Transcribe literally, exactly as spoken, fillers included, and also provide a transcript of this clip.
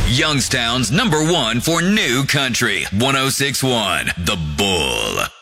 Youngstown's number one for new country. one oh six point one The Bull.